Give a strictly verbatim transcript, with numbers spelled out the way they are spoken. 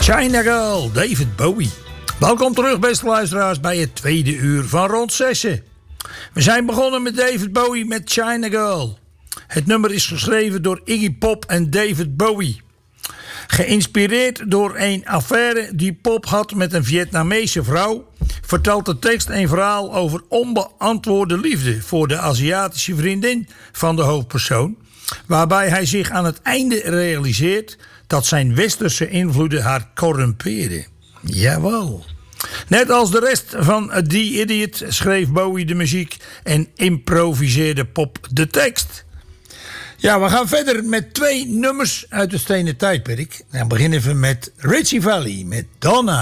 China Girl, David Bowie. Welkom terug, beste luisteraars, bij het tweede uur van Rond Zessen. We zijn begonnen met David Bowie met China Girl. Het nummer is geschreven door Iggy Pop en David Bowie. Geïnspireerd door een affaire die Pop had met een Vietnamese vrouw, vertelt de tekst een verhaal over onbeantwoorde liefde voor de Aziatische vriendin van de hoofdpersoon, waarbij hij zich aan het einde realiseert dat zijn westerse invloeden haar corrumperen. Jawel. Net als de rest van The Idiot schreef Bowie de muziek en improviseerde Pop de tekst. Ja, we gaan verder met twee nummers uit het stenen tijdperk. Dan beginnen we met Ritchie Valens met Donna.